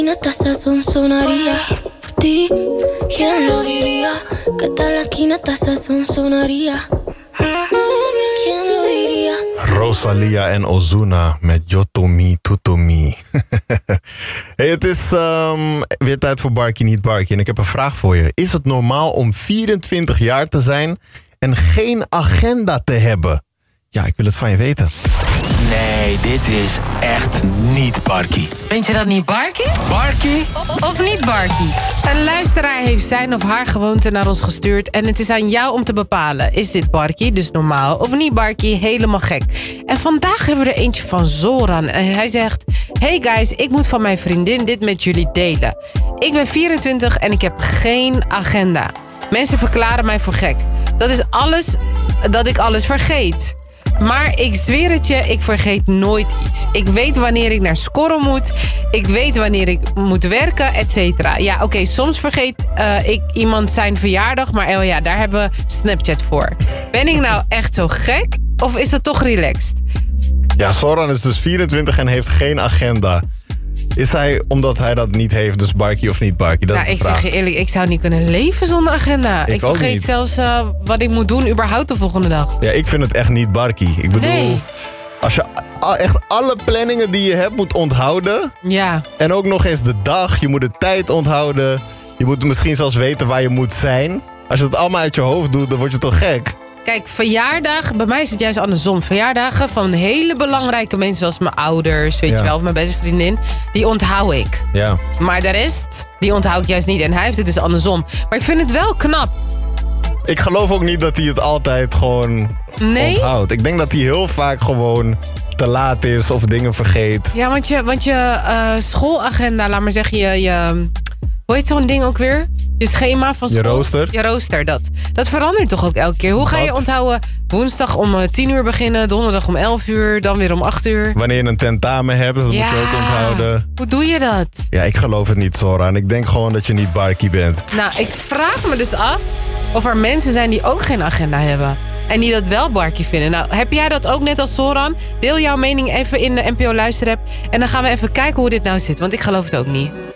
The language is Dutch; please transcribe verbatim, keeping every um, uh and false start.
Taza son sonaría por ti. ¿Quién lo diría? Que tal la quina taza son sonaría? ¿Quién lo diría? Rosalia en Ozuna met Yotomi Tutomi. Hey, het is um, weer tijd voor Barkie niet Barkie. En ik heb een vraag voor je. Is het normaal om vierentwintig jaar te zijn en geen agenda te hebben? Ja, ik wil het van je weten. Nee, dit is echt niet Barkie. Vind je dat niet Barkie? Barkie? Of niet Barkie? Een luisteraar heeft zijn of haar gewoonte naar ons gestuurd en het is aan jou om te bepalen. Is dit Barkie, dus normaal, of niet Barkie, helemaal gek? En vandaag hebben we er eentje van Zoran. En hij zegt: Hey guys, ik moet van mijn vriendin dit met jullie delen. Ik ben vierentwintig en ik heb geen agenda. Mensen verklaren mij voor gek. Dat is alles, dat ik alles vergeet. Maar ik zweer het je, ik vergeet nooit iets. Ik weet wanneer ik naar scoren moet. Ik weet wanneer ik moet werken, et cetera. Ja, oké, okay, soms vergeet uh, ik iemand zijn verjaardag. Maar oh ja, daar hebben we Snapchat voor. Ben ik nou echt zo gek? Of is het toch relaxed? Ja, Zoran is dus vierentwintig en heeft geen agenda. Is hij, omdat hij dat niet heeft, dus Barkie of niet Barkie? Dat nou, is de ik vraag. zeg je eerlijk, ik zou niet kunnen leven zonder agenda. Ik, ik ook vergeet niet. zelfs uh, wat ik moet doen überhaupt de volgende dag. Ja, ik vind het echt niet Barkie. Ik bedoel, Nee. als je a- echt alle planningen die je hebt moet onthouden. Ja. En ook nog eens de dag. Je moet de tijd onthouden. Je moet misschien zelfs weten waar je moet zijn. Als je dat allemaal uit je hoofd doet, dan word je toch gek? Kijk, verjaardagen, bij mij is het juist andersom. Verjaardagen van hele belangrijke mensen zoals mijn ouders, weet Ja. je wel, of mijn beste vriendin, die onthoud ik. Ja. Maar de rest, die onthoud ik juist niet. En hij heeft het dus andersom. Maar ik vind het wel knap. Ik geloof ook niet dat hij het altijd gewoon Nee? onthoudt. Ik denk dat hij heel vaak gewoon te laat is of dingen vergeet. Ja, want je, want je uh, schoolagenda, laat maar zeggen, je, je... Hoe heet zo'n ding ook weer? Je schema van school. Je rooster. Je rooster, dat. Dat verandert toch ook elke keer? Hoe ga je Wat? onthouden woensdag om uh, tien uur beginnen, donderdag om elf uur, dan weer om acht uur? Wanneer je een tentamen hebt, dat moet je ook onthouden. Hoe doe je dat? Ja, ik geloof het niet, Zoran. Ik denk gewoon dat je niet Barkie bent. Nou, ik vraag me dus af of er mensen zijn die ook geen agenda hebben. En die dat wel Barkie vinden. Nou, heb jij dat ook net als Zoran? Deel jouw mening even in de N P O Luisterapp. En dan gaan we even kijken hoe dit nou zit. Want ik geloof het ook niet.